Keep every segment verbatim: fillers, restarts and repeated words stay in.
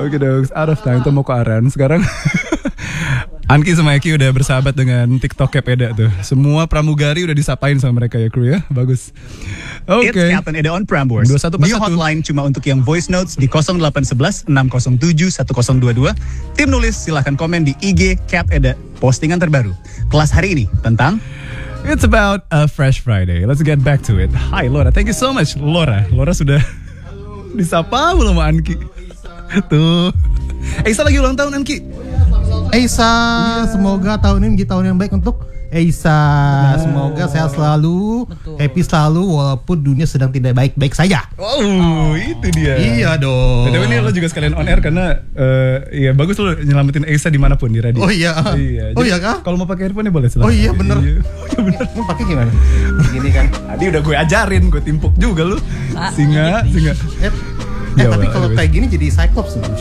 Oke dong, out of time, tuh mau ke Aran. Sekarang Anki sama Eki udah bersahabat dengan TikTok Cap Eda tuh. Semua pramugari udah disapain sama mereka ya, kru ya. Bagus. Oke. Okay. It's Captain Eda on Prambors. dua satu empat New satu. hotline cuma untuk yang voice notes di nol delapan satu satu enam nol tujuh satu nol dua dua. Tim nulis silahkan komen di I G Cap Eda. Postingan terbaru. Kelas hari ini tentang It's about a fresh Friday. Let's get back to it. Hi Laura, thank you so much Laura. Laura sudah disapa belum sama Anki? Tuh. Eisa lagi ulang tahun Anki. Eisa, semoga tahun ini menjadi tahun yang baik untuk Eisa. Semoga sehat selalu, betul. Happy selalu walaupun dunia sedang tidak baik-baik saja. Oh, oh, itu dia. Iya dong. Tapi ini lo juga sekalian on air karena uh, ya bagus lo nyelamatin Eisa dimanapun di radio. Oh iya. Iya. Oh iya kah? Kalau mau pakai earphone boleh silahkan. Oh iya bener. Iya. Oh iya bener. Mau pakai gimana? Gini kan. Tadi udah gue ajarin, gue timpuk juga lu. Singa, singa. Eh, ya, eh tapi kalau kayak gini jadi Cyclops nih.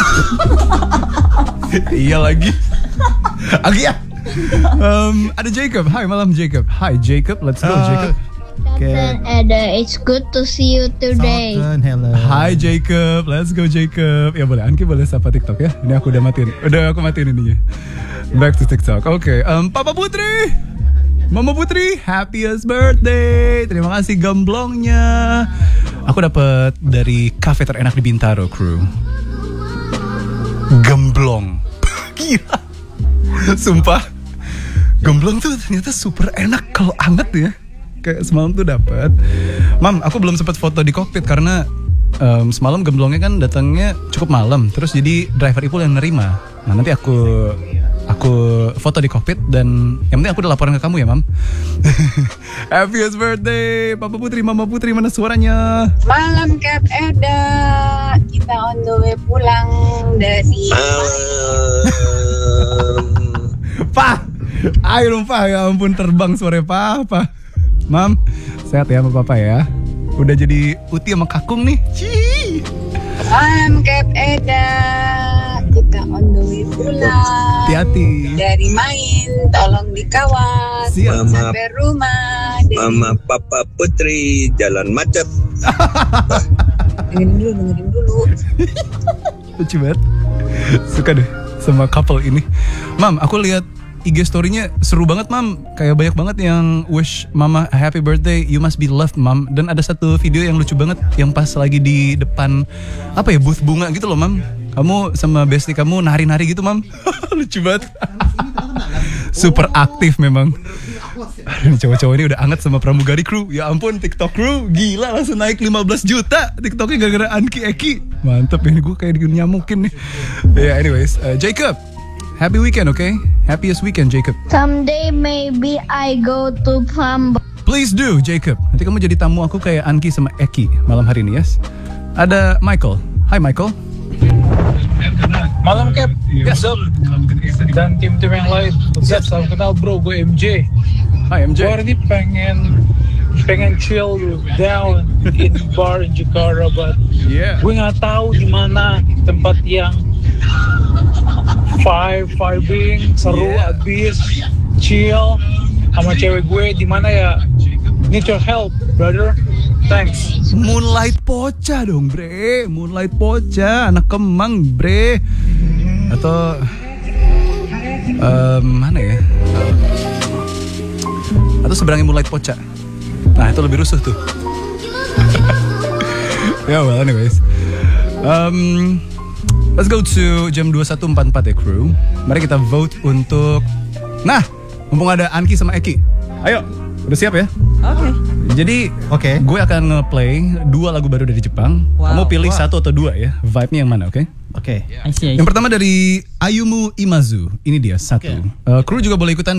Iya lagi. Lagi ya. Um, ada Jacob. Hai malam Jacob. Hai Jacob, let's go uh, Jacob. Captain Eda, it's good to see you today. Sultan, hello. Hai Jacob, let's go Jacob. Ya boleh, Anki boleh sapa TikTok ya. Ini aku udah matiin. Udah aku matiin ininya. Back to TikTok. Oke, okay. um, Papa Putri, Mama Putri, happiest birthday. Terima kasih gemblongnya. Aku dapat dari kafe terenak di Bintaro, crew. Gemblong. Gila. Sumpah. Gemblong tuh ternyata super enak kalau anget ya. Kayak semalam tuh dapat. Mam, aku belum sempat foto di kokpit karena um, semalam gemblongnya kan datangnya cukup malam. Terus jadi driver Ipul yang nerima. Nah, nanti aku aku foto di kokpit dan yang penting aku udah laporan ke kamu ya, Mam. Happiest birthday Papa Putri, Mama Putri, mana suaranya? Malam Cap Eda. Kita on the way pulang dari Pak, ayo dong Pak, ya ampun terbang sore Papa. Mam, sehat ya sama Papa ya. Udah jadi Uti sama Kakung nih. Cii. Malam Cap Eda. Kita on the way pulang. Hati-hati. Dari main, tolong dikawal. Siap. Sampai rumah. Dari... Mama Papa Putri jalan macet. Dengerin dulu, dengerin dulu. Lucu banget. Suka deh sama couple ini. Mam, aku lihat I G story-nya seru banget, Mam. Kayak banyak banget yang wish Mama happy birthday, you must be loved, Mam. Dan ada satu video yang lucu banget yang pas lagi di depan apa ya, booth bunga gitu loh, Mam. Kamu sama bestie kamu nari-nari gitu, Mam. Lucu banget. Super aktif memang. Aduh, ini cowok-cowok ini udah anget sama pramugari crew. Ya ampun, TikTok crew gila langsung naik lima belas juta TikToknya gara-gara Anki Eki. Mantep ini, gue kayak nyamukin nih. Ya yeah, anyways, uh, Jacob, happy weekend, okay? Happiest weekend, Jacob. Someday maybe I go to Prambors. Please do, Jacob. Nanti kamu jadi tamu aku kayak Anki sama Eki malam hari ini, yes? Ada Michael. Hi Michael. Malam Cap, what's up? Dan tim-tim yang lain, what's up? Salam kenal bro, gue M J. Hi M J. Gue hari ini pengen pengen chill down in bar in Jakarta, but yeah. gue nggak tahu di mana tempat yang five vibing, seru, Yeah. abis, chill sama cewek gue. Di mana ya? Need your help, brother. Thanks. Moonlight Poca dong, bre. Moonlight Poca, anak Kemang, bre. Atau um, mana ya? Atau seberangnya Moonlight Poca. Nah, itu lebih rusuh tuh. Ya, yeah, well, anyways. Um, let's go to jam dua satu empat puluh empat ya, crew. Mari kita vote untuk... Nah, mumpung ada Anki sama Eki. Ayo, udah siap ya? Oke. Okay. Jadi, Oke. gue akan nge-play dua lagu baru dari Jepang. Wow. Kamu pilih Wow. satu atau dua ya. Vibe-nya yang mana, oke? Okay? Oke. I see, I see. Yang pertama dari Ayumu Imazu. Ini dia, satu. Okay. Uh, kru juga boleh ikutan